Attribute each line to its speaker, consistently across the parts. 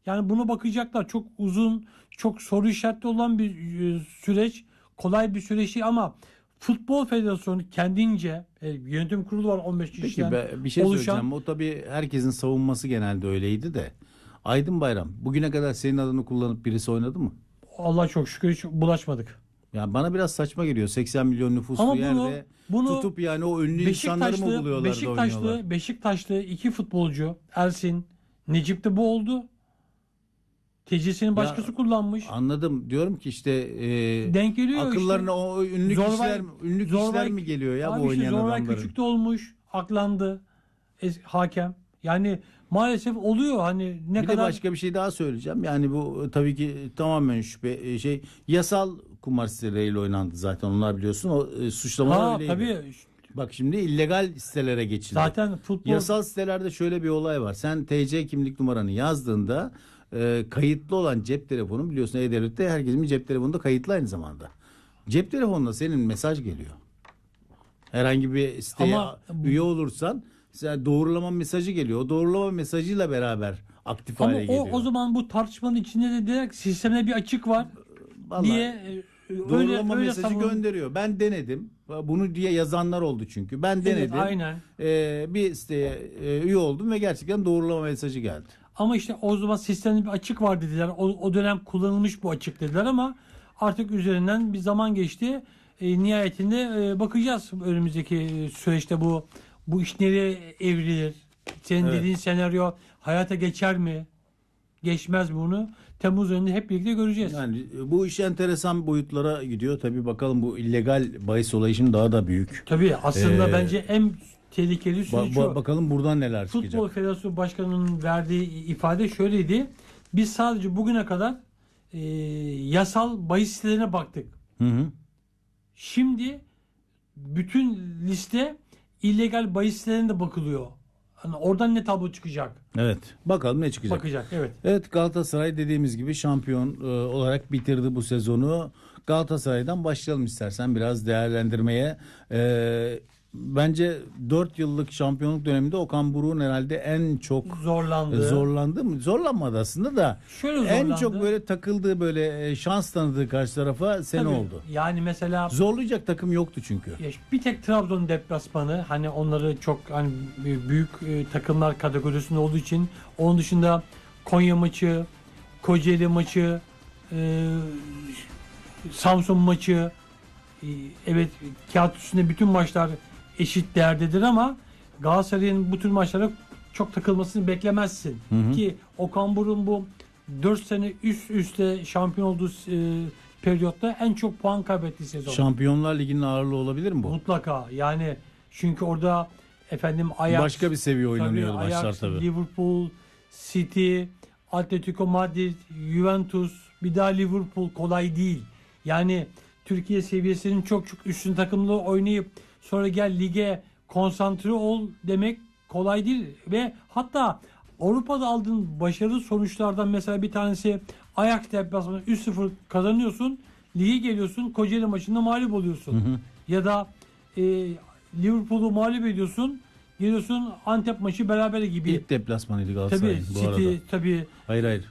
Speaker 1: Yani bunu bakacaklar. Çok uzun, çok soru işaretli olan bir süreç. Kolay bir süreç değil ama Futbol Federasyonu kendince yönetim kurulu var 15
Speaker 2: Peki
Speaker 1: kişiden
Speaker 2: bir şey
Speaker 1: oluşan.
Speaker 2: söyleyeceğim. O tabii herkesin savunması genelde öyleydi de. Aydın Bayram bugüne kadar senin adını kullanıp birisi oynadı mı?
Speaker 1: Allah çok şükür hiç bulaşmadık.
Speaker 2: Yani bana biraz saçma geliyor. 80 milyon nüfuslu
Speaker 1: Ama
Speaker 2: yerde
Speaker 1: bunu
Speaker 2: tutup yani o ünlü insanları mı buluyorlar da oynuyorlar?
Speaker 1: Beşiktaşlı iki futbolcu Ersin, Necip de bu oldu. TC'sini başkası kullanmış.
Speaker 2: Anladım. Diyorum ki işte
Speaker 1: Denk geliyor
Speaker 2: akıllarına
Speaker 1: işte.
Speaker 2: o ünlü kişiler mi geliyor ya bu oynayan adamların?
Speaker 1: Küçük de olmuş, aklandı hakem. Yani maalesef oluyor hani ne
Speaker 2: Bir
Speaker 1: kadar.
Speaker 2: de başka bir şey daha söyleyeceğim. Yani bu tabii ki tamamen şüphe yasal kumar siteleriyle oynandı zaten onlar biliyorsun. O suçlamalar öyleydi.
Speaker 1: Tabii.
Speaker 2: Bak şimdi illegal sitelere geçildi.
Speaker 1: Zaten futbol.
Speaker 2: Yasal sitelerde şöyle bir olay var. Sen TC kimlik numaranı yazdığında kayıtlı olan cep telefonu biliyorsun E-Devlet'te herkesin bir cep telefonu da kayıtlı aynı zamanda. Cep telefonuna senin mesaj geliyor. Herhangi bir siteye üye olursan sen doğrulama mesajı geliyor. O doğrulama mesajıyla beraber aktif hale geliyor.
Speaker 1: Ama o zaman bu tartışmanın içinde de direkt sistemde bir açık var
Speaker 2: Vallahi
Speaker 1: diye
Speaker 2: doğrulama mesajı gönderiyor. Ben denedim. Bunu diye yazanlar oldu çünkü. Ben denedim.
Speaker 1: Evet, aynen.
Speaker 2: Bir siteye üye oldum ve gerçekten doğrulama mesajı geldi.
Speaker 1: Ama işte o zaman sistemde bir açık var dediler. O dönem kullanılmış bu açık dediler ama artık üzerinden bir zaman geçti. Nihayetinde bakacağız önümüzdeki süreçte bu iş nereye evrilir? Senin dediğin senaryo hayata geçer mi? Geçmez mi bunu? Temmuz ayında hep birlikte göreceğiz.
Speaker 2: Yani bu iş enteresan boyutlara gidiyor. Tabii bakalım bu illegal bahis olayı şimdi daha da büyük.
Speaker 1: Tabii aslında bence en tehlikeli süreç o.
Speaker 2: Bakalım buradan neler çıkacak.
Speaker 1: Futbol Federasyonu Başkanı'nın verdiği ifade şöyleydi. Biz sadece bugüne kadar yasal bahis sitelerine baktık.
Speaker 2: Hı.
Speaker 1: Şimdi bütün liste illegal bahis sitelerine de bakılıyor. Hani oradan ne tablo çıkacak?
Speaker 2: Evet. Bakalım ne çıkacak.
Speaker 1: Bakacak, evet.
Speaker 2: Evet, Galatasaray dediğimiz gibi şampiyon olarak bitirdi bu sezonu. Galatasaray'dan başlayalım istersen biraz değerlendirmeye. Bence 4 yıllık şampiyonluk döneminde Okan Buruk'un herhalde en çok zorlandı mı? Zorlanmadı aslında da. En çok böyle takıldığı böyle şans tanıdığı karşı tarafa sene oldu.
Speaker 1: Yani mesela
Speaker 2: zorlayacak takım yoktu çünkü.
Speaker 1: Bir tek Trabzon deplasmanı hani onları çok hani büyük takımlar kategorisinde olduğu için onun dışında Konya maçı, Kocaeli maçı, Samsun maçı, evet kağıt üstünde bütün maçlar eşit değerdedir ama Galatasaray'ın bu tür maçlara çok takılmasını beklemezsin. Ki Okan Buruk'un bu 4 sene üst üste şampiyon olduğu periyotta en çok puan kaybettiği sezon.
Speaker 2: Şampiyonlar Ligi'nin ağırlığı olabilir mi bu?
Speaker 1: Mutlaka. Yani çünkü orada Ajax,
Speaker 2: başka bir seviye oynanıyordu maçlar tabii.
Speaker 1: Liverpool, City, Atletico Madrid, Juventus, bir daha Liverpool kolay değil. Yani Türkiye seviyesinin çok üstün takımlı oynayıp sonra gel lige konsantre ol demek kolay değil ve hatta Avrupa'da aldığın başarılı sonuçlardan mesela bir tanesi Ajax deplasmanı 3-0 kazanıyorsun, lige geliyorsun, Kocaeli maçında mağlup oluyorsun. Ya da Liverpool'u mağlup ediyorsun, geliyorsun Antep maçı berabere gibi.
Speaker 2: İlk deplasmanıydı Galatasaray bu arada.
Speaker 1: Tabii.
Speaker 2: Hayır.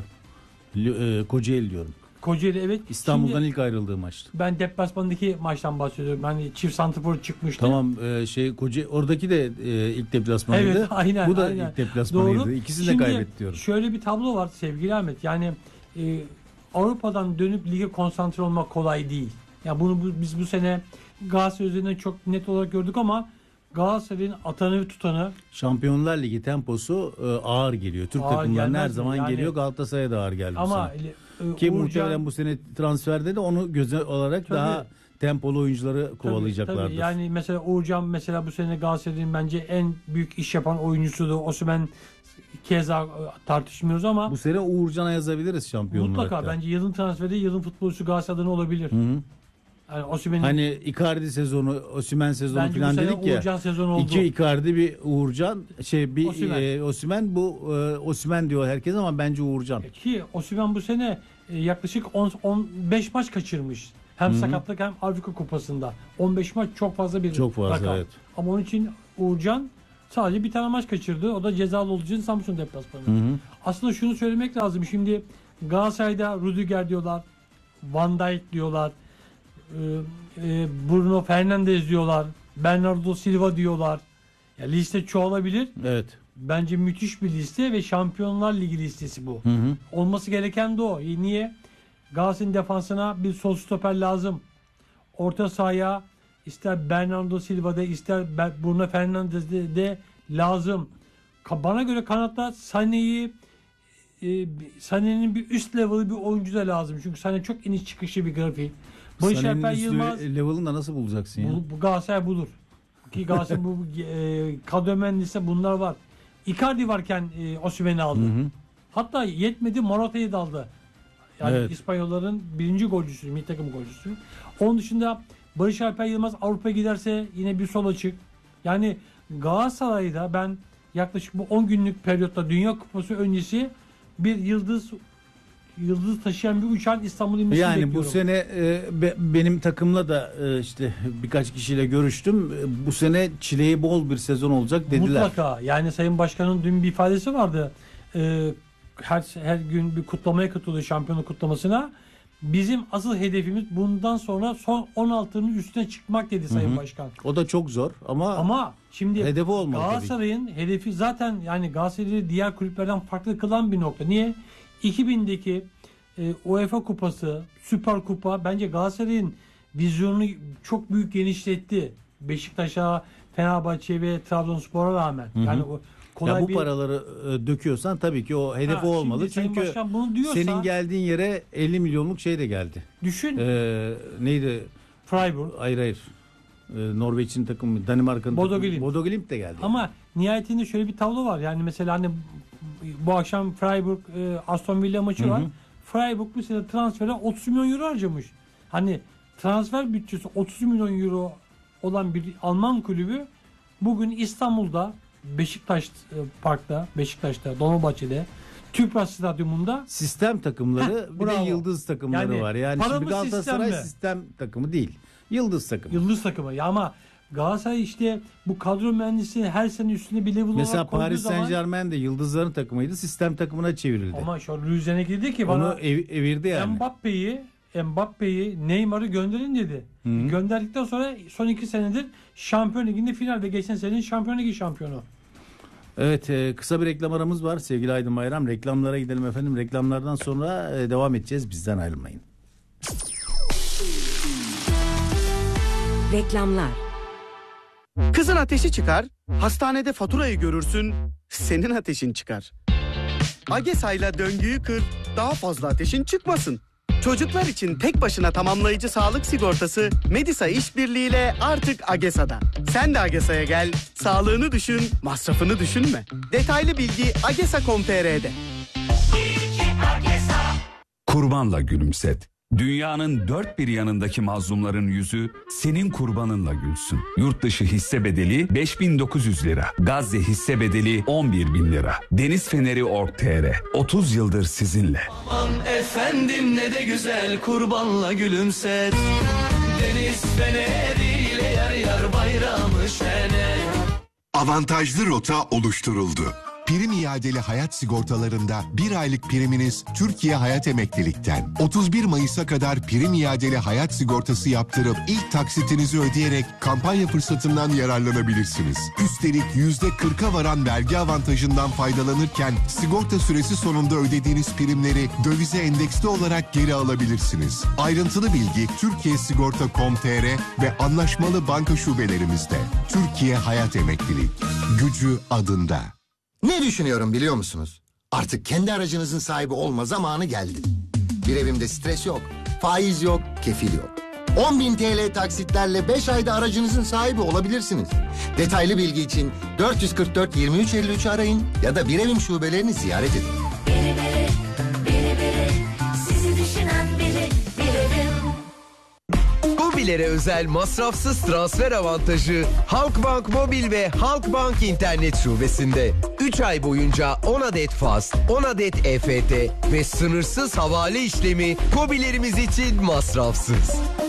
Speaker 2: Kocaeli diyorum.
Speaker 1: Kocaeli, evet.
Speaker 2: İstanbul'dan ilk ayrıldığı maçtı.
Speaker 1: Ben deplasmandaki maçtan bahsediyorum. Hani çift santrafor çıkmıştı.
Speaker 2: Tamam, Kocaeli oradaki de ilk deplasmanıydı.
Speaker 1: Evet, aynen.
Speaker 2: Bu da ilk deplasmanıydı.
Speaker 1: Doğru.
Speaker 2: İkisini de kaybetti diyorum.
Speaker 1: Şöyle bir tablo var sevgili Ahmet. Yani Avrupa'dan dönüp lige konsantre olmak kolay değil. Yani biz bu sene Galatasaray üzerinden çok net olarak gördük ama Galatasaray'ın atanı ve tutanı
Speaker 2: Şampiyonlar Ligi temposu ağır geliyor. Türk takımlarına her zaman geliyor. Galatasaray'a da ağır geldi
Speaker 1: ama
Speaker 2: bu sene. Ki muhtemelen bu sene transferde de onu göze olarak daha tempolu oyuncuları kovalayacaklardır.
Speaker 1: Tabii. Yani mesela Uğurcan mesela bu sene Galatasaray'ın bence en büyük iş yapan oyuncusudur. Osimhen keza tartışmıyoruz ama
Speaker 2: bu sene Uğurcan'a yazabiliriz şampiyonlukta.
Speaker 1: Mutlaka bence yılın transferi, yılın futbolcusu Galatasaray'dan olabilir. Yani Osimhen'in,
Speaker 2: hani Icardi sezonu, Osimhen sezonu falan dedik ya.
Speaker 1: Uğurcan sezonu oldu.
Speaker 2: 2 Icardi, bir Uğurcan, Osimhen bu Osimhen diyor herkes ama bence Uğurcan.
Speaker 1: Ki Osimhen bu sene yaklaşık 15 maç kaçırmış. Hem sakatlık hem Afrika Kupası'nda. 15 maç çok fazla bir
Speaker 2: çok fazla,
Speaker 1: rakam.
Speaker 2: evet.
Speaker 1: Ama onun için Uğurcan Sadece bir tane maç kaçırdı. O da cezalı olduğu için Samsun deplasmanı. Aslında şunu söylemek lazım. Şimdi Galatasaray'da Rüdiger diyorlar. Van Dijk diyorlar. Bruno Fernandes diyorlar. Bernardo Silva diyorlar. Ya liste çoğalabilir.
Speaker 2: Evet.
Speaker 1: Bence müthiş bir liste ve Şampiyonlar Ligi listesi bu. Olması gereken de o. Niye? Galatasaray'ın defansına bir sol stoper lazım. Orta sahaya ister Bernardo Silva'da ister Bruno Fernandes'de de lazım. Bana göre kanatta Sané'nin bir üst level'ı bir oyuncu da lazım. Çünkü Sané çok iniş çıkışı bir grafik. Barış Alper Yılmaz
Speaker 2: level'ını da nasıl bulacaksın ya?
Speaker 1: bu Galatasaray bulur. Ki Galatasaray bu kadro mühendisinde bunlar var. Icardi varken Osimhen'i aldı. Hatta yetmedi, Morata'yı da aldı. Yani
Speaker 2: evet.
Speaker 1: İspanyolların birinci golcüsü, milli takım golcüsü. Onun dışında Barış Alper Yılmaz Avrupa'ya giderse yine bir sol açık. Yani Galatasaray'da ben yaklaşık bu 10 günlük periyotta Dünya Kupası öncesi bir yıldız taşıyan bir uçağın İstanbul inmesini
Speaker 2: yani
Speaker 1: bekliyorum.
Speaker 2: Bu sene benim takımla da işte birkaç kişiyle görüştüm. Bu sene çileği bol bir sezon olacak dediler.
Speaker 1: Mutlaka. Yani Sayın Başkan'ın dün bir ifadesi vardı. Her gün bir kutlamaya katılıyor, şampiyonluk kutlamasına. Bizim asıl hedefimiz bundan sonra son 16'nın üstüne çıkmak dedi Sayın Başkan.
Speaker 2: O da çok zor ama
Speaker 1: şimdi
Speaker 2: hedefi olmalı
Speaker 1: Galatasaray'ın hedefi zaten yani Galatasaray'ı diğer kulüplerden farklı kılan bir nokta. Niye? 2000'deki UEFA Kupası, Süper Kupa bence Galatasaray'ın vizyonunu çok büyük genişletti. Beşiktaş'a, Fenerbahçe ve Trabzonspor'a rağmen. Yani o kolay
Speaker 2: bu paraları döküyorsan tabii ki o hedefi olmalı. Çünkü
Speaker 1: bunu diyorsa,
Speaker 2: senin geldiğin yere 50 milyonluk şey de geldi.
Speaker 1: Düşün.
Speaker 2: Neydi?
Speaker 1: Freiburg.
Speaker 2: Hayır. Norveç'in takımı, Danimarka'nın takımı. Bodo Glimt de geldi.
Speaker 1: Ama nihayetinde şöyle bir tablo var. Yani mesela hani bu akşam Freiburg Aston Villa maçı var. Freiburg bu sene transfere 30 milyon euro harcamış. Hani transfer bütçesi 30 milyon euro olan bir Alman kulübü bugün İstanbul'da Beşiktaş'ta, Dolmabahçe'de, Tüpraş Stadyumunda
Speaker 2: sistem takımları bir de yıldız takımları var. Yani şimdi Galatasaray sistem takımı değil. Yıldız takımı.
Speaker 1: Yıldız takımı. Ya ama Galatasaray işte bu kadro mühendisi her sene üstüne bir level olarak
Speaker 2: mesela
Speaker 1: koyduğu
Speaker 2: Paris
Speaker 1: zaman...
Speaker 2: Saint-Germain de yıldızların takımıydı. Sistem takımına çevrildi.
Speaker 1: Ama şu an Rüzen'e dedi ki bana
Speaker 2: onu evirdi yani.
Speaker 1: Mbappe'yi, Neymar'ı gönderin dedi. Gönderdikten sonra son 2 senedir Şampiyon Ligi'nde finalde, geçen senenin Şampiyon Ligi şampiyonu.
Speaker 2: Evet, kısa bir reklam aramız var sevgili Aydın Bayram. Reklamlara gidelim efendim. Reklamlardan sonra devam edeceğiz. Bizden ayrılmayın.
Speaker 3: Reklamlar.
Speaker 4: Kızın ateşi çıkar, hastanede faturayı görürsün, senin ateşin çıkar. Agesa'yla döngüyü kır, daha fazla ateşin çıkmasın. Çocuklar için tek başına tamamlayıcı sağlık sigortası Medisa işbirliğiyle artık Agesa'da. Sen de Agesa'ya gel, sağlığını düşün, masrafını düşünme. Detaylı bilgi agesa.com.tr'de.
Speaker 5: Kurbanla gülümset. Dünyanın dört bir yanındaki mazlumların yüzü senin kurbanınla gülsün. Yurt dışı hisse bedeli 5.900 lira. Gazze hisse bedeli 11.000 lira. Deniz Feneri Org.tr 30 yıldır sizinle.
Speaker 6: Aman efendim ne de güzel kurbanla gülümset. Deniz feneriyle yar yar bayramı şene.
Speaker 7: Avantajlı rota oluşturuldu. Prim iadeli hayat sigortalarında 1 aylık priminiz Türkiye Hayat Emeklilik'ten. 31 Mayıs'a kadar prim iadeli hayat sigortası yaptırıp ilk taksitinizi ödeyerek kampanya fırsatından yararlanabilirsiniz. Üstelik %40'a varan vergi avantajından faydalanırken sigorta süresi sonunda ödediğiniz primleri dövize endeksli olarak geri alabilirsiniz. Ayrıntılı bilgi Türkiyesigorta.com.tr ve anlaşmalı banka şubelerimizde. Türkiye Hayat Emeklilik. Gücü adında.
Speaker 8: Ne düşünüyorum biliyor musunuz? Artık kendi aracınızın sahibi olma zamanı geldi. Bir evimde stres yok, faiz yok, kefil yok. 10.000 TL taksitlerle 5 ayda aracınızın sahibi olabilirsiniz. Detaylı bilgi için 444 23 53 arayın ya da Bir Evim şubelerini ziyaret edin.
Speaker 9: Biri, sizi düşünen biri, Bir Evim.
Speaker 10: Mobilere özel masrafsız transfer avantajı Halkbank Mobil ve Halkbank İnternet Şubesi'nde. 3 ay boyunca 10 adet faz, 10 adet EFT ve sınırsız havale işlemi mobilerimiz için masrafsız.